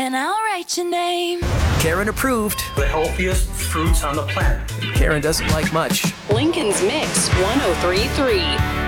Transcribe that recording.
and I'll write your name. Karen approved. The healthiest fruits on the planet. Karen doesn't like much. Lincoln's Mix 1033.